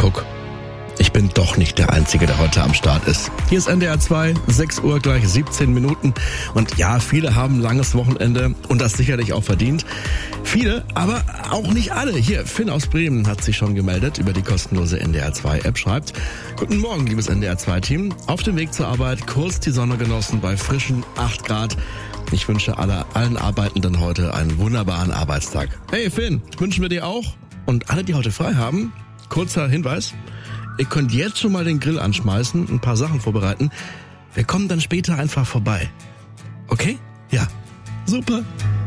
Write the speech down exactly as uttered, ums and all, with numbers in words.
Guck, ich bin doch nicht der Einzige, der heute am Start ist. Hier ist N D R zwei, sechs Uhr gleich siebzehn Minuten. Und ja, viele haben ein langes Wochenende und das sicherlich auch verdient. Viele, aber auch nicht alle. Hier, Finn aus Bremen hat sich schon gemeldet über die kostenlose N D R zwei App. Schreibt: Guten Morgen, liebes N D R zwei Team. Auf dem Weg zur Arbeit, kurz die Sonne genossen bei frischen acht Grad. Ich wünsche alle, allen Arbeitenden heute einen wunderbaren Arbeitstag. Hey Finn, wünschen wir dir auch. Und alle, die heute frei haben, kurzer Hinweis: Ihr könnt jetzt schon mal den Grill anschmeißen, ein paar Sachen vorbereiten. Wir kommen dann später einfach vorbei. Okay? Ja. Super.